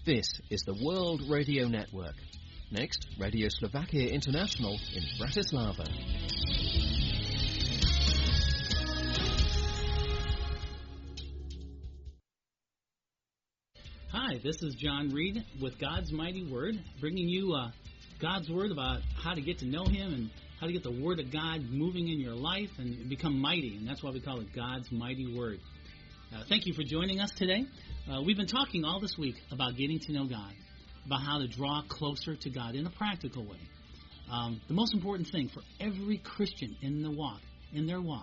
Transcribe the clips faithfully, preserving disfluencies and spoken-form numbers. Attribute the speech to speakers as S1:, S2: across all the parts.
S1: This is the World Radio Network. Next, Radio Slovakia International in Bratislava.
S2: Hi, this is John Reed with God's Mighty Word, bringing you uh, God's Word about how to get to know Him and how to get the Word of God moving in your life and become mighty, and that's why we call it God's Mighty Word. Uh, thank you for joining us today. Uh, we've been talking all this week about getting to know God, about how to draw closer to God in a practical way. Um, the most important thing for every Christian in the walk, in their walk,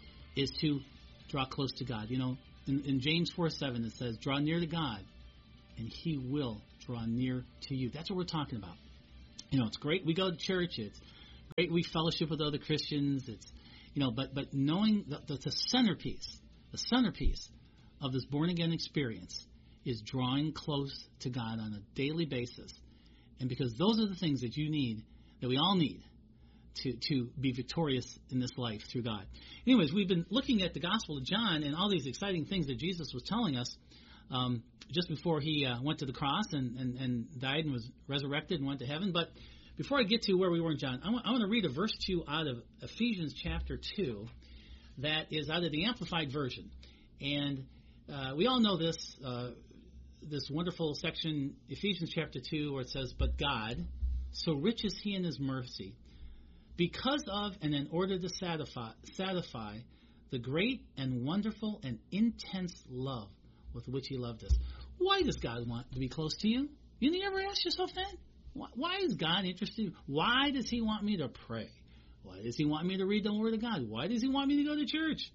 S2: is to draw close to God. You know, in, in James four seven it says, "Draw near to God, and He will draw near to you." That's what we're talking about. You know, it's great we go to church. It's great we fellowship with other Christians. It's, you know, but but knowing that the, the centerpiece, the centerpiece of this born-again experience is drawing close to God on a daily basis. And because those are the things that you need, that we all need, to, to be victorious in this life through God. Anyways, we've been looking at the Gospel of John and all these exciting things that Jesus was telling us um, just before He uh, went to the cross and, and, and died and was resurrected and went to heaven. But before I get to where we were in John, I want, I want to read a verse to you out of Ephesians chapter two that is out of the Amplified Version. And Uh, we all know this, uh, this wonderful section, Ephesians chapter two, where it says, "But God, so rich is He in His mercy, because of and in order to satisfy, satisfy the great and wonderful and intense love with which He loved us." Why does God want to be close to you? You ever ask yourself that? Why, why is God interested? Why does He want me to pray? Why does He want me to read the Word of God? Why does He want me to go to church?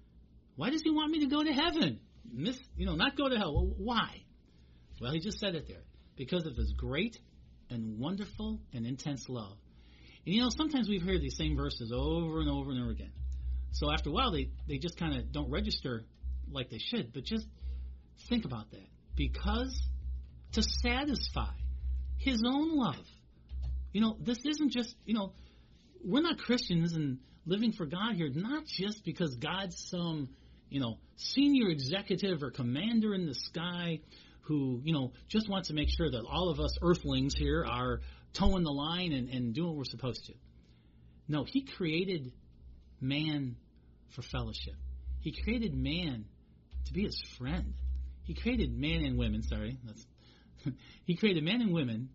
S2: Why does He want me to go to heaven? Miss, you know, not go to hell. Well, why? Well, He just said it there. Because of His great and wonderful and intense love. And, you know, sometimes we've heard these same verses over and over and over again. So after a while, they, they just kind of don't register like they should. But just think about that. Because to satisfy His own love. You know, this isn't just, you know, we're not Christians and living for God here, not just because God's some, you know, senior executive or commander in the sky who, you know, just wants to make sure that all of us earthlings here are towing the line and, and doing what we're supposed to. No, He created man for fellowship. He created man to be His friend. He created man and women, sorry. That's He created man and women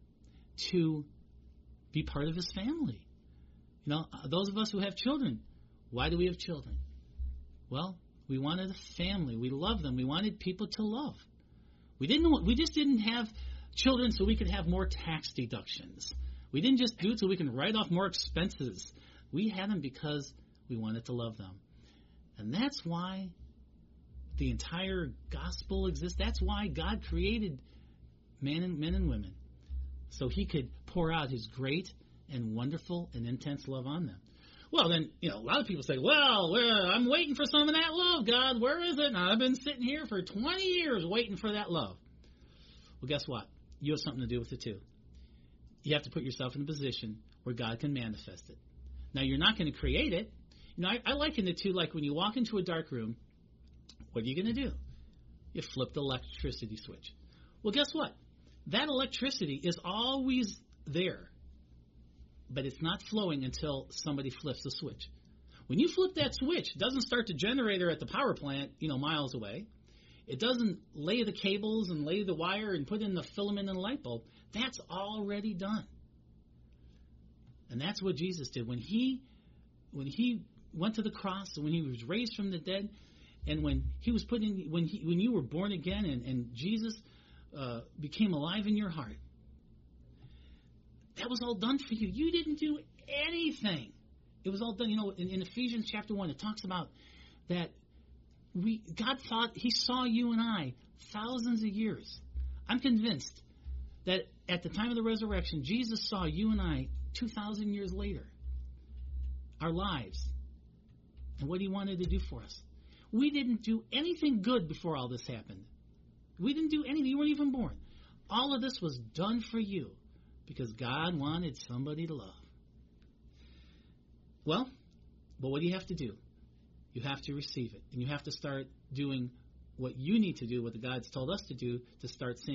S2: to be part of His family. You know, those of us who have children, why do we have children? Well, we wanted a family. We loved them. We wanted people to love. We didn't. We just didn't have children so we could have more tax deductions. We didn't just do it so we can write off more expenses. We had them because we wanted to love them. And that's why the entire gospel exists. That's why God created men and men and women, so He could pour out His great and wonderful and intense love on them. Well, then, you know, a lot of people say, well, well, I'm waiting for some of that love, God. Where is it? And I've been sitting here for twenty years waiting for that love. Well, guess what? You have something to do with it, too. You have to put yourself in a position where God can manifest it. Now, you're not going to create it. You know, I, I liken it to, like, when you walk into a dark room, what are you going to do? You flip the electricity switch. Well, guess what? That electricity is always there. But it's not flowing until somebody flips the switch. When you flip that switch, it doesn't start the generator at the power plant, you know, miles away. It doesn't lay the cables and lay the wire and put in the filament in the light bulb. That's already done. And that's what Jesus did. When he when he went to the cross, and when He was raised from the dead, and when He was put in, when he when you were born again and, and Jesus uh, became alive in your heart, that was all done for you. You didn't do anything. It was all done. You know, in, in Ephesians chapter one, it talks about that we God thought He saw you and I thousands of years. I'm convinced that at the time of the resurrection, Jesus saw you and I two thousand years later. Our lives. And what He wanted to do for us. We didn't do anything good before all this happened. We didn't do anything. You weren't even born. All of this was done for you. Because God wanted somebody to love. Well, but what do you have to do? You have to receive it. And you have to start doing what you need to do, what the God's told us to do, to start seeing it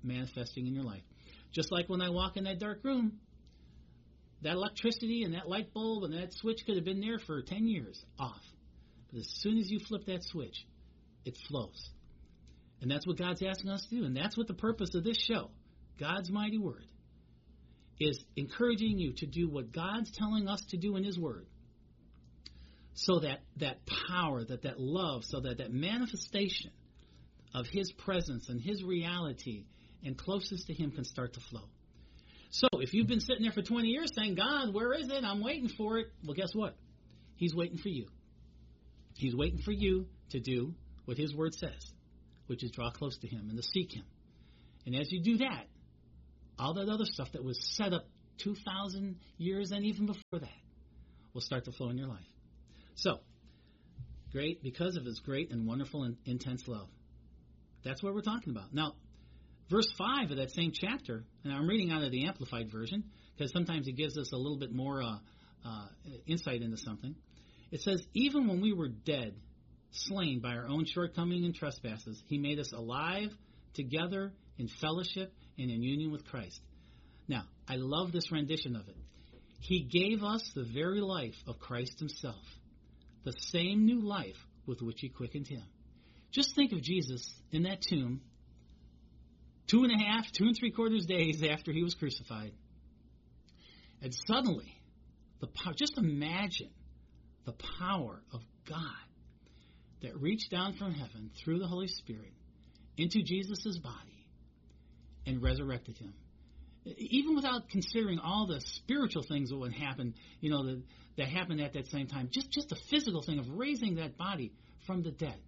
S2: manifesting in your life. Just like when I walk in that dark room, that electricity and that light bulb and that switch could have been there for ten years off. But as soon as you flip that switch, it flows. And that's what God's asking us to do. And that's what the purpose of this show, God's Mighty Word, is encouraging you to do what God's telling us to do in His Word. So that that power, that that love, so that that manifestation of His presence and His reality and closeness to Him can start to flow. So if you've been sitting there for twenty years saying, God, where is it? I'm waiting for it. Well, guess what? He's waiting for you. He's waiting for you to do what His Word says, which is draw close to Him and to seek Him. And as you do that, all that other stuff that was set up two thousand years and even before that will start to flow in your life. So, great, because of His great and wonderful and intense love. That's what we're talking about. Now, verse five of that same chapter, and I'm reading out of the Amplified Version, because sometimes it gives us a little bit more uh, uh, insight into something. It says, even when we were dead, slain by our own shortcoming and trespasses, He made us alive together in fellowship and in union with Christ. Now, I love this rendition of it. He gave us the very life of Christ Himself, the same new life with which He quickened Him. Just think of Jesus in that tomb, two and a half, two and three quarters days after He was crucified. And suddenly, the power, just imagine the power of God that reached down from heaven through the Holy Spirit into Jesus' body and resurrected Him. Even without considering all the spiritual things that would happen, you know, that, that happened at that same time, just, just the physical thing of raising that body from the dead.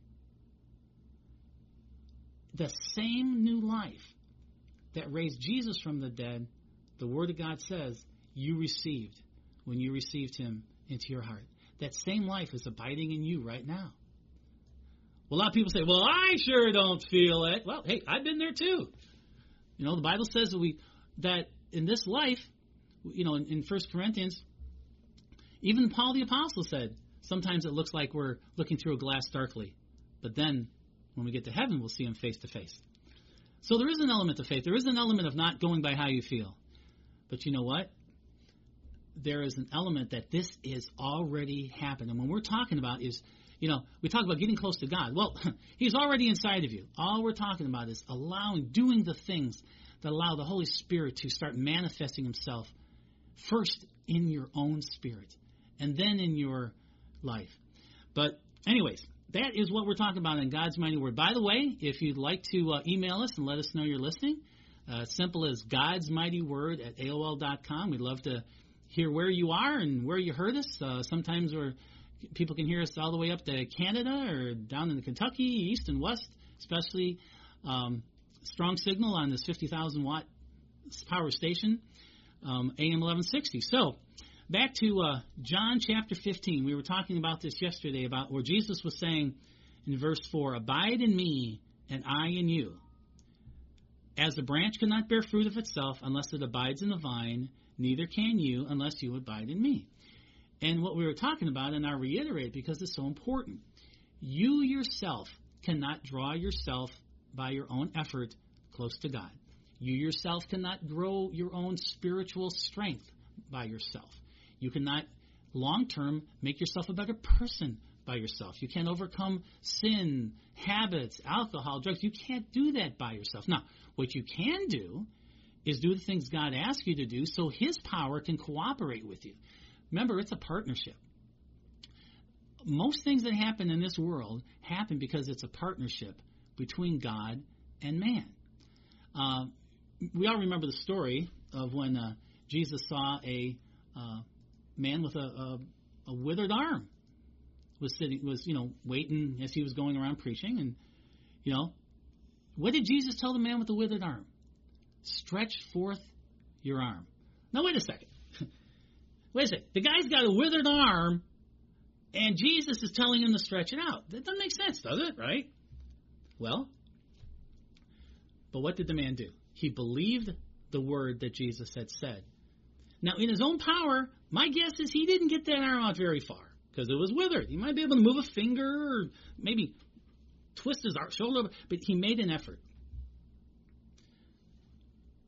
S2: The same new life that raised Jesus from the dead, the Word of God says, you received when you received Him into your heart. That same life is abiding in you right now. Well, a lot of people say, well, I sure don't feel it. Well, hey, I've been there too. You know, the Bible says that we that in this life, you know, in, in First Corinthians, even Paul the Apostle said, sometimes it looks like we're looking through a glass darkly. But then when we get to heaven, we'll see Him face to face. So there is an element of faith. There is an element of not going by how you feel. But you know what? There is an element that this is already happened. And when we're talking about is, you know, we talk about getting close to God. Well, He's already inside of you. All we're talking about is allowing, doing the things that allow the Holy Spirit to start manifesting Himself first in your own spirit and then in your life. But anyways, that is what we're talking about in God's Mighty Word. By the way, if you'd like to uh, email us and let us know you're listening, uh, simple as God's Mighty Word at A O L dot com. We'd love to hear where you are and where you heard us. Uh, sometimes we're, people can hear us all the way up to Canada or down in Kentucky, east and west, especially um, strong signal on this fifty thousand watt power station, um, A M eleven sixty. So back to uh, John chapter fifteen. We were talking about this yesterday, about where Jesus was saying in verse four, abide in me and I in you. As the branch cannot bear fruit of itself unless it abides in the vine, neither can you unless you abide in me. And what we were talking about, and I'll reiterate because it's so important, you yourself cannot draw yourself by your own effort close to God. You yourself cannot grow your own spiritual strength by yourself. You cannot long-term make yourself a better person by yourself. You can't overcome sin, habits, alcohol, drugs. You can't do that by yourself. Now, what you can do is do the things God asks you to do so His power can cooperate with you. Remember, it's a partnership. Most things that happen in this world happen because it's a partnership between God and man. Uh, we all remember the story of when uh, Jesus saw a uh, man with a, a, a withered arm was sitting, was you know waiting as He was going around preaching, and you know what did Jesus tell the man with the withered arm? Stretch forth your arm. Now wait a second. Wait a second. The guy's got a withered arm, and Jesus is telling him to stretch it out. That doesn't make sense, does it? Right? Well, but what did the man do? He believed the word that Jesus had said. Now, in his own power, my guess is he didn't get that arm out very far because it was withered. He might be able to move a finger or maybe twist his shoulder, but he made an effort.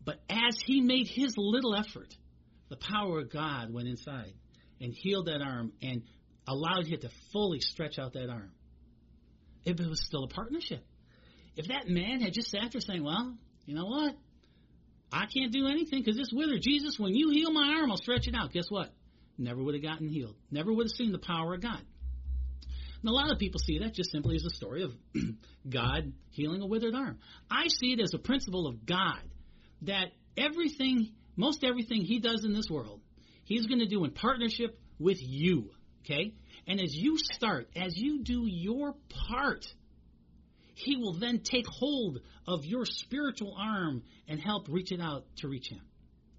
S2: But as he made his little effort, the power of God went inside and healed that arm and allowed him to fully stretch out that arm. It was still a partnership. If that man had just sat there saying, well, you know what? I can't do anything because it's withered. Jesus, when you heal my arm, I'll stretch it out. Guess what? Never would have gotten healed. Never would have seen the power of God. And a lot of people see that just simply as a story of God healing a withered arm. I see it as a principle of God that everything, most everything he does in this world, he's going to do in partnership with you, okay? And as you start, as you do your part, he will then take hold of your spiritual arm and help reach it out to reach him.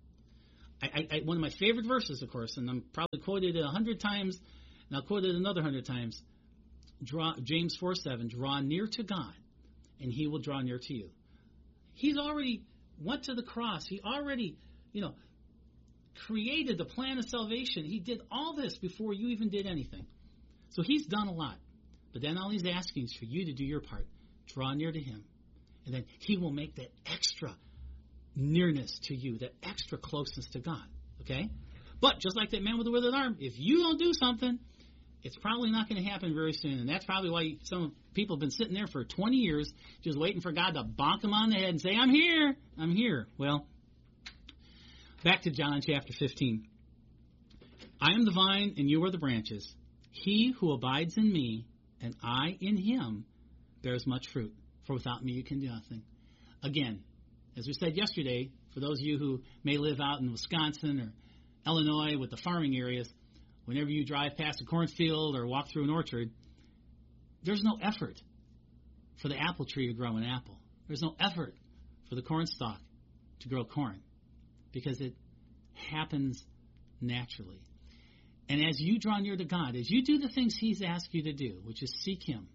S2: I, I, one of my favorite verses, of course, and I'm probably quoted it a hundred times, and I'll quote it another hundred times, draw, James four seven, draw near to God, and he will draw near to you. He's already went to the cross. He already, you know, created the plan of salvation. He did all this before you even did anything. So he's done a lot. But then all he's asking is for you to do your part. Draw near to him. And then he will make that extra nearness to you, that extra closeness to God. Okay? But just like that man with the withered arm, if you don't do something, it's probably not going to happen very soon. And that's probably why some people have been sitting there for twenty years just waiting for God to bonk them on the head and say, I'm here, I'm here. Well, back to John chapter fifteen. I am the vine and you are the branches. He who abides in me and I in him bears much fruit. For without me you can do nothing. Again, as we said yesterday, for those of you who may live out in Wisconsin or Illinois with the farming areas, whenever you drive past a cornfield or walk through an orchard, there's no effort for the apple tree to grow an apple. There's no effort for the corn stalk to grow corn because it happens naturally. And as you draw near to God, as you do the things he's asked you to do, which is seek him,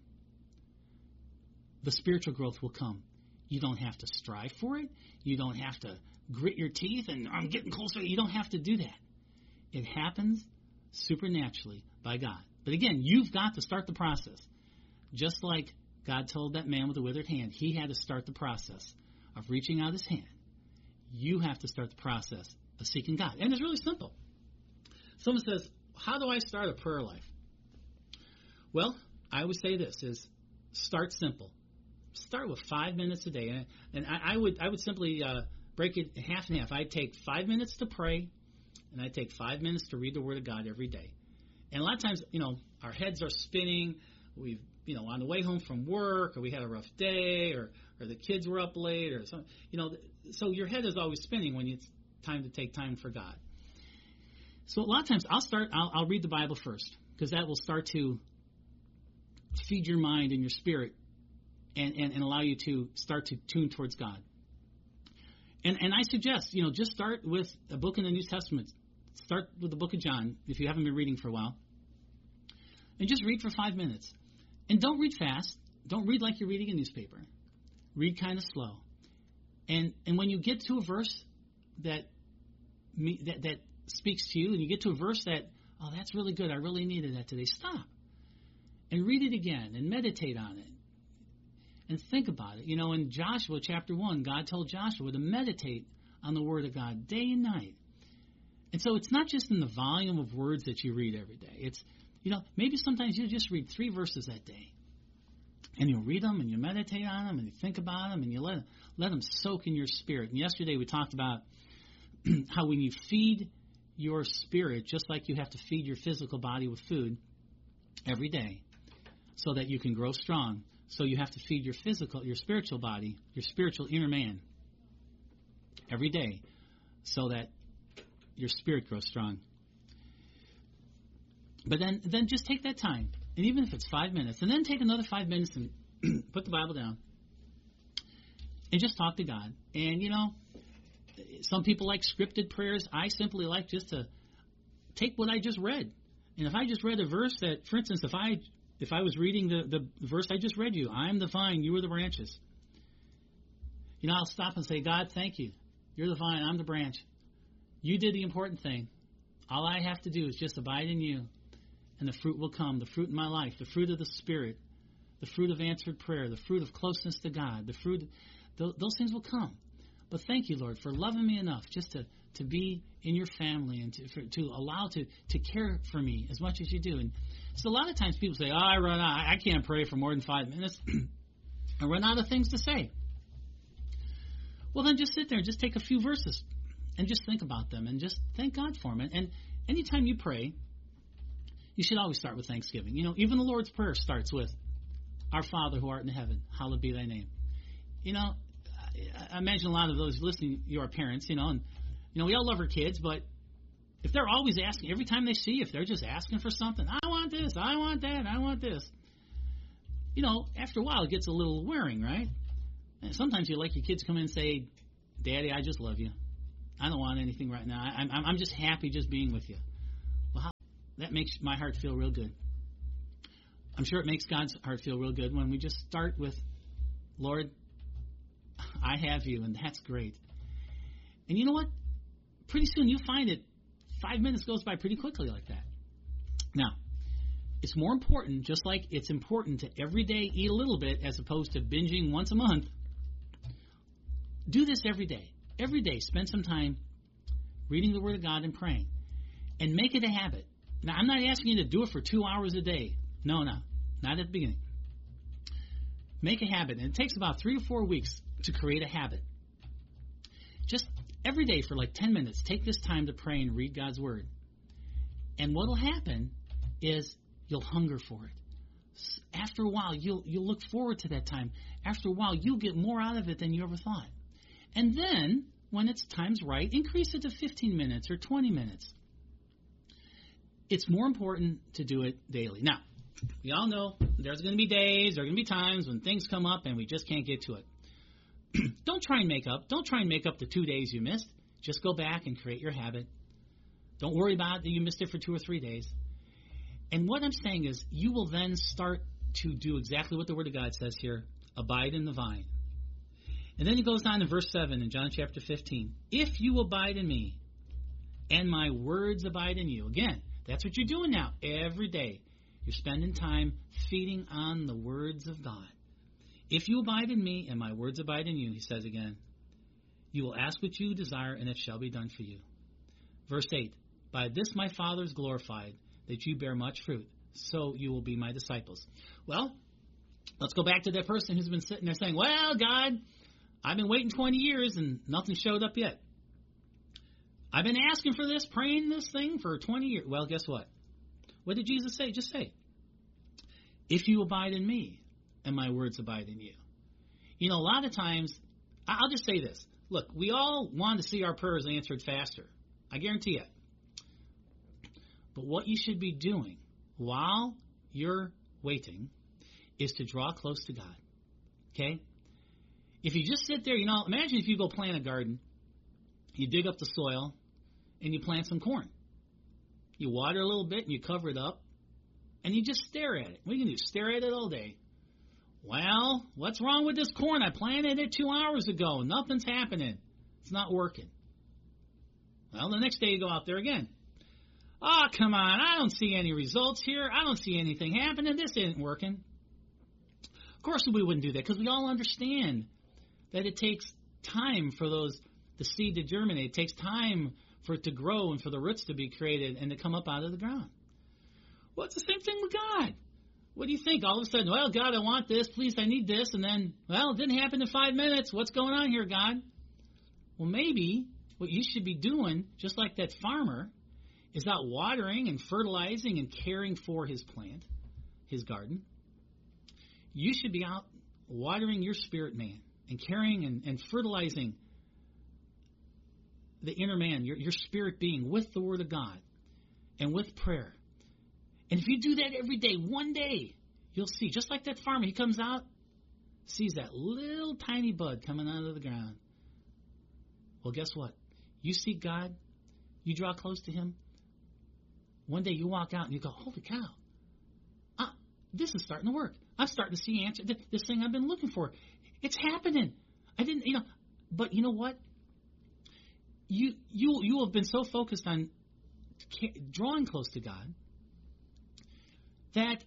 S2: the spiritual growth will come. You don't have to strive for it. You don't have to grit your teeth and I'm getting closer. You don't have to do that. It happens supernaturally by God. But again, you've got to start the process. Just like God told that man with the withered hand, he had to start the process of reaching out his hand. You have to start the process of seeking God. And it's really simple. Someone says, how do I start a prayer life? Well, I would say this is start simple. Start with five minutes a day. And, and I, I would I would simply uh, break it half and half. I'd take five minutes to pray, and I'd take five minutes to read the Word of God every day. And a lot of times, you know, our heads are spinning. We've, you know, on the way home from work, or we had a rough day, or, or the kids were up late, or something. You know, so your head is always spinning when it's time to take time for God. So a lot of times I'll start, I'll, I'll read the Bible first, because that will start to feed your mind and your spirit and, and, and allow you to start to tune towards God. And and I suggest, you know, just start with a book in the New Testament. Start with the book of John, if you haven't been reading for a while. And just read for five minutes. And don't read fast. Don't read like you're reading a newspaper. Read kind of slow. And and when you get to a verse that that that speaks to you, and you get to a verse that, oh, that's really good, I really needed that today, stop. And read it again, and meditate on it. And think about it. You know, in Joshua chapter one, God told Joshua to meditate on the Word of God day and night. And so it's not just in the volume of words that you read every day. It's, you know, maybe sometimes you just read three verses that day. And you read them, and you meditate on them, and you think about them, and you let, let them soak in your spirit. And yesterday we talked about how when you feed your spirit, just like you have to feed your physical body with food every day so that you can grow strong, so you have to feed your physical, your spiritual body, your spiritual inner man every day so that your spirit grows strong. But then, then just take that time, and even if it's five minutes, and then take another five minutes and put the Bible down and just talk to God. And, you know, some people like scripted prayers. I simply like just to take what I just read. And if I just read a verse that, for instance, if I if I was reading the, the verse I just read you, I am the vine, you are the branches. You know, I'll stop and say, God, thank you. You're the vine, I'm the branch. You did the important thing. All I have to do is just abide in you, and the fruit will come, the fruit in my life, the fruit of the Spirit, the fruit of answered prayer, the fruit of closeness to God, the fruit, those things will come. But thank you, Lord, for loving me enough just to, to be in your family and to, for, to allow to, to care for me as much as you do. And so a lot of times people say, oh, I run out. I can't pray for more than five minutes. I run out of things to say. Well, then just sit there and just take a few verses and just think about them and just thank God for them. And, and anytime you pray, you should always start with thanksgiving. You know, even the Lord's Prayer starts with, Our Father who art in heaven, hallowed be thy name. You know, I, I imagine a lot of those listening, you are parents, you know, and, you know, we all love our kids, but if they're always asking, every time they see, if they're just asking for something, I want this, I want that, I want this, you know, after a while it gets a little wearing, right? And sometimes you like your kids to come in and say, Daddy, I just love you. I don't want anything right now. I'm, I'm just happy just being with you. Well, how, that makes my heart feel real good. I'm sure it makes God's heart feel real good when we just start with, Lord, I have you, and that's great. And you know what? Pretty soon you'll find it. Five minutes goes by pretty quickly like that. Now, it's more important, just like it's important to every day eat a little bit as opposed to binging once a month. Do this every day. Every day, spend some time reading the Word of God and praying. And make it a habit. Now, I'm not asking you to do it for two hours a day. No, no, not at the beginning. Make a habit. And it takes about three or four weeks to create a habit. Just every day for like ten minutes, take this time to pray and read God's Word. And what will happen is you'll hunger for it. After a while, you'll you'll look forward to that time. After a while, you'll get more out of it than you ever thought. And then, when it's time's right, increase it to fifteen minutes or twenty minutes. It's more important to do it daily. Now, we all know there's going to be days, there are going to be times when things come up and we just can't get to it. Don't try and make up. Don't try and make up the two days you missed. Just go back and create your habit. Don't worry about it that you missed it for two or three days. And what I'm saying is you will then start to do exactly what the Word of God says here. Abide in the vine. And then it goes on in verse seven in John chapter fifteen. If you abide in me and my words abide in you. Again, that's what you're doing now every day. You're spending time feeding on the words of God. If you abide in me and my words abide in you, he says again, you will ask what you desire and it shall be done for you. Verse eight, by this my Father is glorified, that you bear much fruit, so you will be my disciples. Well, let's go back to that person who's been sitting there saying, well, God, I've been waiting twenty years and nothing showed up yet. I've been asking for this, praying this thing for twenty years. Well, guess what? What did Jesus say? Just say, if you abide in me and my words abide in you. You know, a lot of times, I'll just say this. Look, we all want to see our prayers answered faster. I guarantee it. But what you should be doing while you're waiting is to draw close to God. Okay? If you just sit there, you know, imagine if you go plant a garden, you dig up the soil, and you plant some corn. You water a little bit, and you cover it up, and you just stare at it. What are you going to do? Stare at it all day. Well, what's wrong with this corn? I planted it two hours ago. Nothing's happening. It's not working. Well, the next day you go out there again. Oh, come on. I don't see any results here. I don't see anything happening. This isn't working. Of course we wouldn't do that because we all understand that it takes time for those the seed to germinate. It takes time for it to grow and for the roots to be created and to come up out of the ground. Well, it's the same thing with God. What do you think? All of a sudden, well, God, I want this. Please, I need this. And then, well, it didn't happen in five minutes. What's going on here, God? Well, maybe what you should be doing, just like that farmer, is out watering and fertilizing and caring for his plant, his garden. You should be out watering your spirit man and caring and, and fertilizing the inner man, your, your spirit being, with the Word of God and with prayer. And if you do that every day, one day, you'll see, just like that farmer, he comes out, sees that little tiny bud coming out of the ground. Well, guess what? You seek God, you draw close to Him. One day you walk out and you go, holy cow, uh, this is starting to work. I'm starting to see answer this thing I've been looking for. It's happening. I didn't, you know, but you know what? You you you have been so focused on drawing close to God that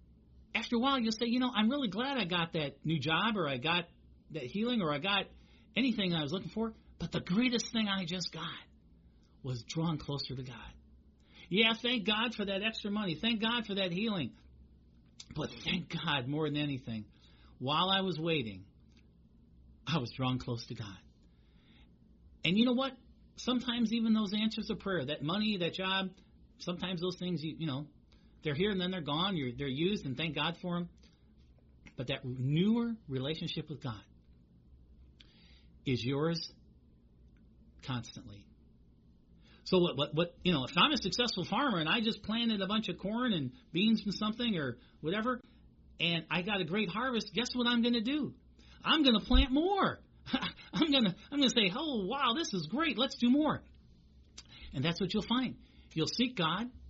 S2: after a while you'll say, you know, I'm really glad I got that new job, or I got that healing, or I got anything I was looking for. But the greatest thing I just got was drawn closer to God. Yeah, thank God for that extra money. Thank God for that healing. But thank God more than anything, while I was waiting, I was drawn close to God. And you know what? Sometimes even those answers of prayer, that money, that job, sometimes those things, you, you know, they're here and then they're gone. You're, they're used, and thank God for them. But that newer relationship with God is yours constantly. So what, what, what, you know, if I'm a successful farmer and I just planted a bunch of corn and beans and something or whatever, and I got a great harvest, guess what I'm going to do? I'm going to plant more. I'm going to, I'm going to say, oh, wow, this is great. Let's do more. And that's what you'll find. You'll seek God.